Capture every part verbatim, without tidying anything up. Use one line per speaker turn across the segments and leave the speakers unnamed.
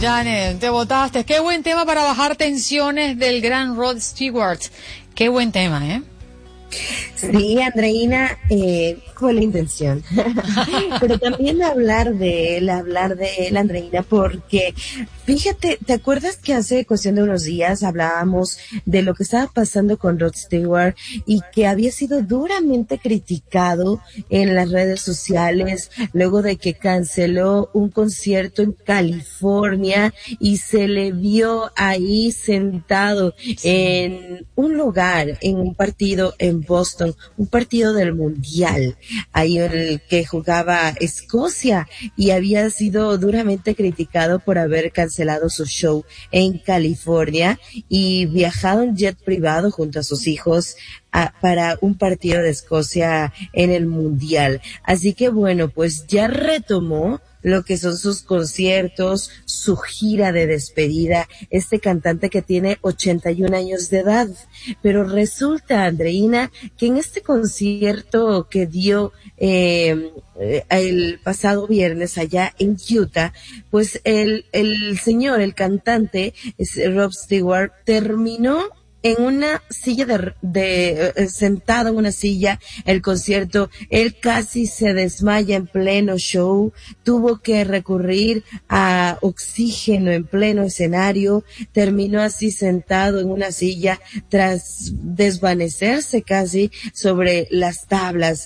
Janet, te botaste. Qué buen tema para bajar tensiones del gran Rod Stewart. Qué buen tema, ¿eh?
Sí, Andreina, eh, fue la intención. Pero también hablar de él, hablar de él, Andreina, porque fíjate, ¿te acuerdas que hace cuestión de unos días hablábamos de lo que estaba pasando con Rod Stewart y que había sido duramente criticado en las redes sociales luego de que canceló un concierto en California y se le vio ahí sentado en un lugar, en un partido en Boston, un partido del Mundial, ahí en el que jugaba Escocia, y había sido duramente criticado por haber cancelado su show en California y viajado en jet privado junto a sus hijos a, para un partido de Escocia en el Mundial. Así que bueno, pues ya retomó lo que son sus conciertos, su gira de despedida, este cantante que tiene ochenta y un años de edad. Pero resulta, Andreina, que en este concierto que dio eh, el pasado viernes allá en Utah, pues el, el señor, el cantante, Rod Stewart, terminó en una silla de, de eh, sentado en una silla el concierto. Él casi se desmaya en pleno show, tuvo que recurrir a oxígeno en pleno escenario, terminó así sentado en una silla tras desvanecerse casi sobre las tablas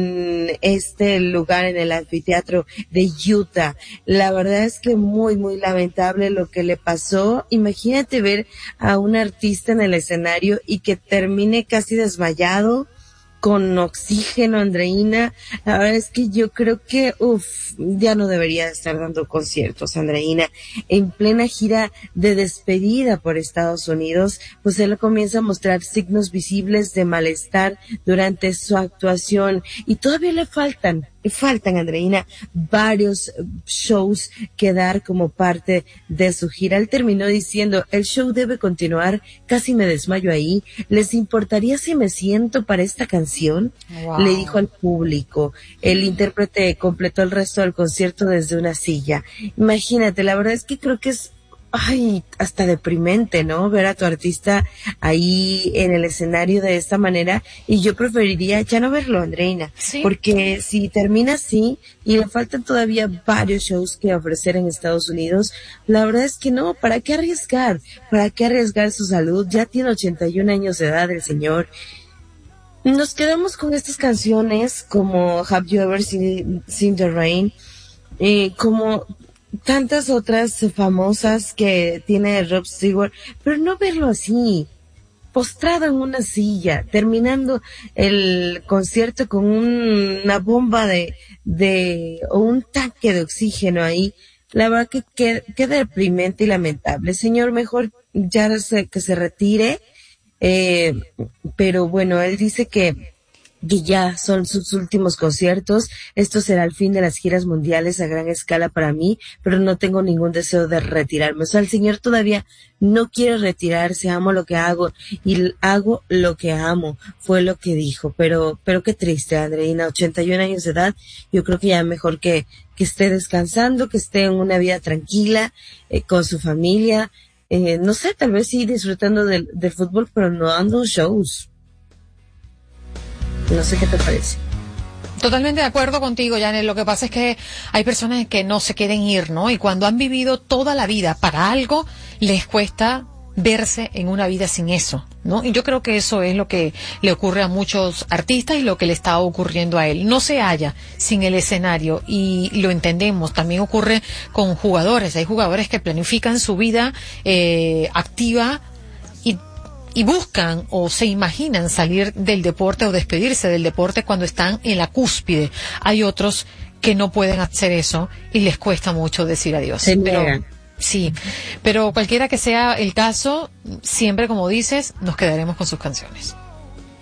en este lugar, en el anfiteatro de Utah. La verdad es que muy muy lamentable lo que le pasó. Imagínate ver a un artista en el escenario y que termine casi desmayado con oxígeno, Andreina. La verdad es que yo creo que, uff, ya no debería estar dando conciertos, Andreina. En plena gira de despedida por Estados Unidos, pues él comienza a mostrar signos visibles de malestar durante su actuación y todavía le faltan faltan, Andreina, varios shows que dar como parte de su gira. Él terminó diciendo, el show debe continuar, casi me desmayo ahí. ¿Les importaría si me siento para esta canción? Wow. Le dijo al público. El intérprete completó el resto del concierto desde una silla. Imagínate, la verdad es que creo que es ay, hasta deprimente, ¿no? Ver a tu artista ahí en el escenario de esta manera, y yo preferiría ya no verlo, Andreina, ¿sí? Porque si termina así y le faltan todavía varios shows que ofrecer en Estados Unidos, la verdad es que no, ¿para qué arriesgar? ¿Para qué arriesgar su salud? Ya tiene ochenta y un años de edad el señor. Nos quedamos con estas canciones como Have You Ever Seen, Seen the Rain, eh, como tantas otras famosas que tiene Rod Stewart, pero no verlo así, postrado en una silla, terminando el concierto con un, una bomba de, de, o un tanque de oxígeno ahí. La verdad que queda, queda deprimente y lamentable. Señor, mejor ya se, que se retire, eh, pero bueno, él dice que que ya son sus últimos conciertos. Esto será el fin de las giras mundiales a gran escala para mí, pero no tengo ningún deseo de retirarme. O sea, el señor todavía no quiere retirarse. Amo lo que hago y hago lo que amo, fue lo que dijo. Pero, pero qué triste, Andreina, ochenta y un años de edad. Yo creo que ya mejor que, que esté descansando, que esté en una vida tranquila, eh, con su familia. Eh, no sé, tal vez sí disfrutando del, del fútbol, pero no dando shows. No sé qué te parece.
Totalmente de acuerdo contigo, Janet. Lo que pasa es que hay personas que no se quieren ir, ¿no? Y cuando han vivido toda la vida para algo, les cuesta verse en una vida sin eso, ¿no? Y yo creo que eso es lo que le ocurre a muchos artistas y lo que le está ocurriendo a él. No se halla sin el escenario y lo entendemos. También ocurre con jugadores. Hay jugadores que planifican su vida eh, activa y y buscan o se imaginan salir del deporte o despedirse del deporte cuando están en la cúspide. Hay otros que no pueden hacer eso y les cuesta mucho decir adiós.
Se niegan.
Sí, pero cualquiera que sea el caso, siempre, como dices, nos quedaremos con sus canciones.